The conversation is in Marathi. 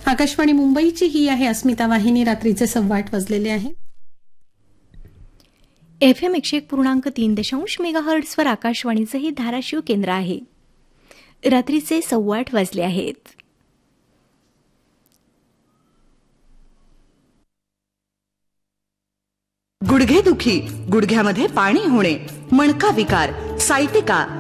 आकाशवाणी मुंबईची ही आहे अस्मिता वाहिनी. रात्रीचे 8:15 वाजलेले आहे. FM 101.3 मेगाहर्ट्झवर आकाशवाणीचं हे धाराशिव केंद्र आहे. रात्रीचे 8:15 वाजले आहेत. गुडघेदुखी, गुडघ्यामध्ये पाणी होणे, मणका विकार, सायटिका,